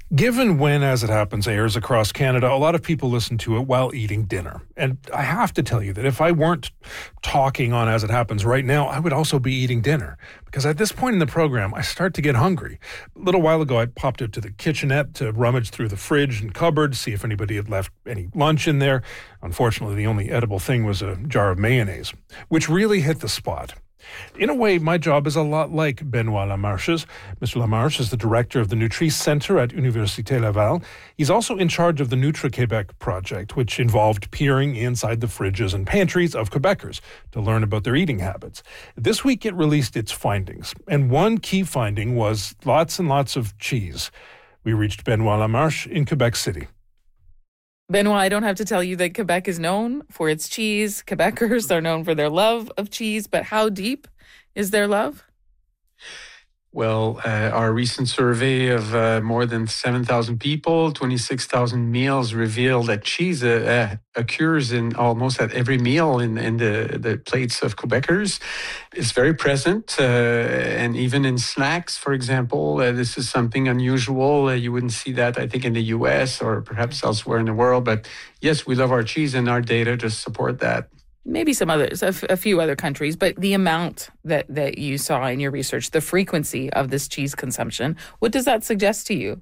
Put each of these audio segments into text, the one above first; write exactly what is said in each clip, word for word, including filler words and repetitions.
Given When As It Happens airs across Canada, a lot of people listen to it while eating dinner. And I have to tell you that if I weren't talking on As It Happens right now, I would also be eating dinner. Because at this point in the program, I start to get hungry. A little while ago, I popped out to the kitchenette to rummage through the fridge and cupboard, see if anybody had left any lunch in there. Unfortunately, the only edible thing was a jar of mayonnaise, which really hit the spot. In a way, my job is a lot like Benoit Lamarche's. Mister Lamarche is the director of the Nutri Centre at Université Laval. He's also in charge of the Nutri-Québec project, which involved peering inside the fridges and pantries of Quebecers to learn about their eating habits. This week, it released its findings, and one key finding was lots and lots of cheese. We reached Benoit Lamarche in Quebec City. Benoit, I don't have to tell you that Quebec is known for its cheese. Quebecers are known for their love of cheese, but how deep is their love? Well, uh, our recent survey of uh, more than seven thousand people, twenty-six thousand meals revealed that cheese uh, uh, occurs in almost at every meal in, in the, the plates of Quebecers. It's very present, uh, and even in snacks, for example, uh, this is something unusual. Uh, you wouldn't see that, I think, in the U S or perhaps elsewhere in the world. But yes, we love our cheese, and our data just support that. Maybe some others, a, f- a few other countries, but the amount that, that you saw in your research, the frequency of this cheese consumption, what does that suggest to you?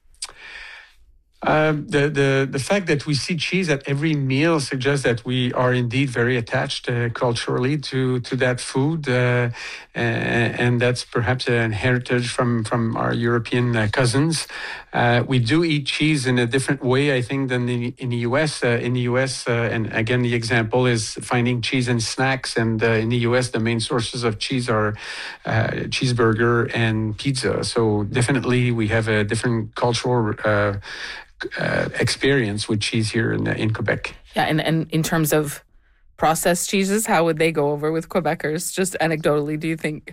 Uh, the, the the fact that we see cheese at every meal suggests that we are indeed very attached uh, culturally to to that food, uh, and, and that's perhaps an heritage from from our European uh, cousins. Uh, we do eat cheese in a different way, I think, than in, in the U S. Uh, in the U S, uh, and again, the example is finding cheese in snacks. And uh, in the U S, the main sources of cheese are uh, cheeseburger and pizza. So definitely, we have a different cultural Uh, Uh, experience with cheese here in in Quebec. Yeah, and, and in terms of processed cheeses, how would they go over with Quebecers? Just anecdotally, do you think?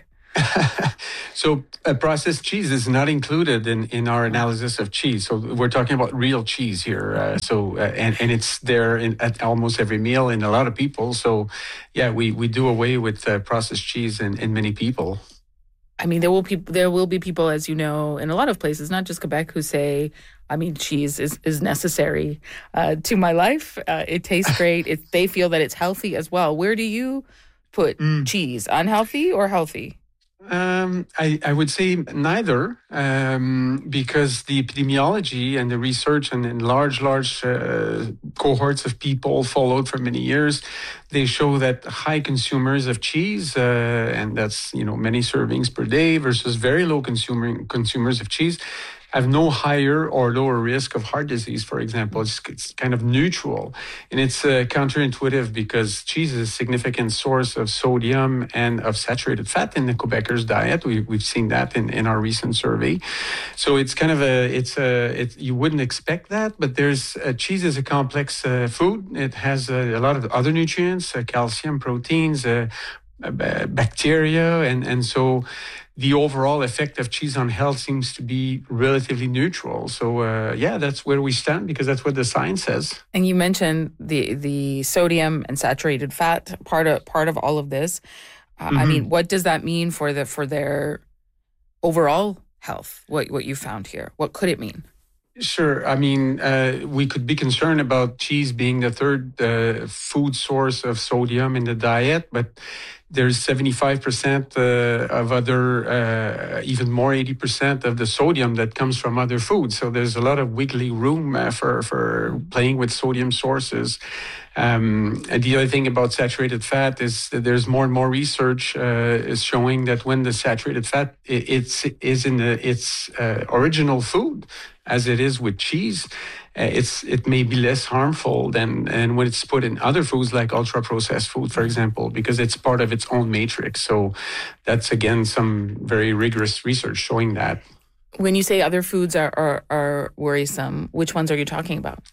So uh, processed cheese is not included in, in our analysis of cheese. So we're talking about real cheese here. Uh, so uh, and, and it's there in, at almost every meal in a lot of people. So yeah, we, we do away with uh, processed cheese in, in many people. I mean, there will pe- there will be people, as you know, in a lot of places, not just Quebec, who say, I mean, cheese is, is necessary uh, to my life. Uh, it tastes great. It, they feel that it's healthy as well. Where do you put mm. cheese? Unhealthy or healthy? Um, I, I would say neither, um, because the epidemiology and the research and, and large, large uh, cohorts of people followed for many years, they show that high consumers of cheese, uh, and that's, you know, many servings per day versus very low consumer, consumers of cheese, have no higher or lower risk of heart disease, for example. It's, it's kind of neutral. And it's uh, counterintuitive because cheese is a significant source of sodium and of saturated fat in the Quebecers' diet. We, we've seen that in, in our recent survey. So it's kind of a, it's a, it, you wouldn't expect that, but there's, uh, cheese is a complex uh, food. It has uh, a lot of other nutrients, uh, calcium, proteins, uh, bacteria, and, and so the overall effect of cheese on health seems to be relatively neutral. So, uh, yeah, that's where we stand because that's what the science says. And you mentioned the the sodium and saturated fat part of part of all of this. Uh, mm-hmm. I mean, what does that mean for the for their overall health? What what you found here? What could it mean? Sure. I mean, uh, we could be concerned about cheese being the third uh, food source of sodium in the diet, but there's seventy-five percent uh, of other, uh, even more eighty percent of the sodium that comes from other foods. So there's a lot of wiggly room uh, for, for playing with sodium sources. Um, and the other thing about saturated fat is that there's more and more research uh, is showing that when the saturated fat it, it's is in the, its uh, original food, as it is with cheese, uh, it's it may be less harmful than and when it's put in other foods like ultra processed food, for example, because it's part of its own matrix. So that's again some very rigorous research showing that. When you say other foods are are, are worrisome, which ones are you talking about?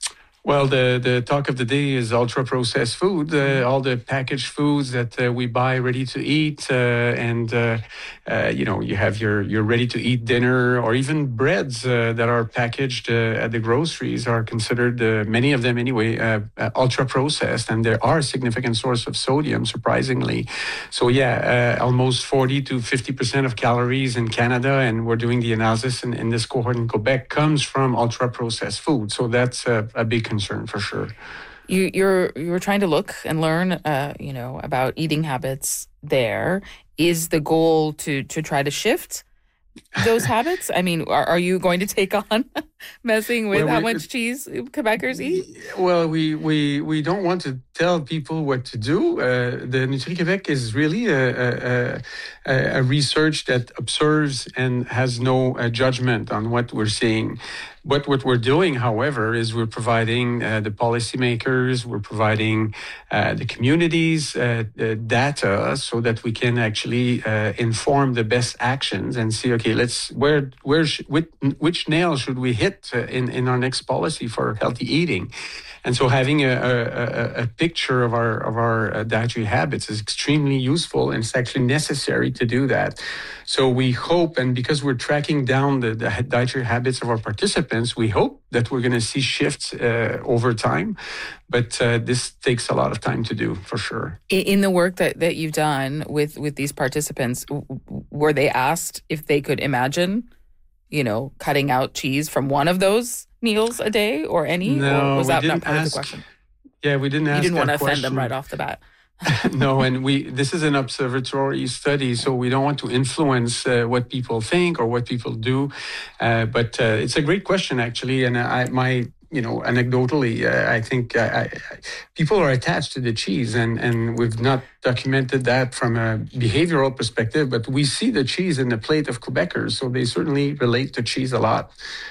Well, the, the talk of the day is ultra-processed food, uh, all the packaged foods that uh, we buy ready to eat. Uh, and, uh, uh, you know, you have your, your ready-to-eat dinner, or even breads uh, that are packaged uh, at the groceries are considered, uh, many of them anyway, uh, uh, ultra-processed. And there are a significant source of sodium, surprisingly. So, yeah, uh, almost forty to fifty percent of calories in Canada, and we're doing the analysis in, in this cohort in Quebec, comes from ultra-processed food. So that's a, a big concern for sure. You, you're you're trying to look and learn, uh, you know, about eating habits. There is the goal to to try to shift those habits. I mean, are, are you going to take on messing with well, how much cheese Quebecers eat? Well, we we we don't want to tell people what to do. Uh, the Nutri-Québec is really a, a, a, a research that observes and has no uh, judgment on what we're seeing. But what we're doing, however, is we're providing uh, the policymakers, we're providing uh, the communities uh, the data so that we can actually uh, inform the best actions and see, okay, let's where where sh- which, which nail should we hit uh, in in our next policy for healthy eating. And so having a, a, a picture of our of our uh, dietary habits is extremely useful, and it's actually necessary to do that. So we hope, and because we're tracking down the, the dietary habits of our participants, we hope that we're going to see shifts uh, over time. But uh, this takes a lot of time to do, for sure. In the work that, that you've done with, with these participants, were they asked if they could imagine, you know, cutting out cheese from one of those meals a day or any? No, or was that we not didn't part ask, of the question? Yeah, we didn't ask You didn't that want to offend question. them right off the bat. No, and we this is an observatory study, so we don't want to influence uh, what people think or what people do. Uh, but uh, it's a great question, actually, and I my you know anecdotally, uh, I think I, I, people are attached to the cheese, and and we've not documented that from a behavioral perspective, but we see the cheese in the plate of Quebecers, so they certainly relate to cheese a lot.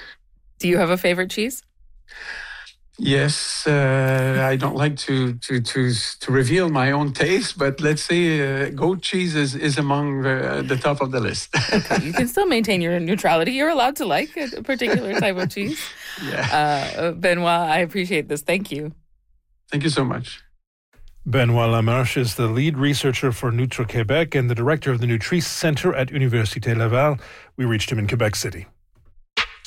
Do you have a favorite cheese? Yes, uh, I don't like to, to to to reveal my own taste, but let's say uh, goat cheese is, is among the, the top of the list. Okay, you can still maintain your neutrality. You're allowed to like a particular type of cheese. Yeah. Uh, Benoit, I appreciate this. Thank you. Thank you so much. Benoit Lamarche is the lead researcher for Nutri-Québec and the director of the Nutri Center at Université Laval. We reached him in Quebec City.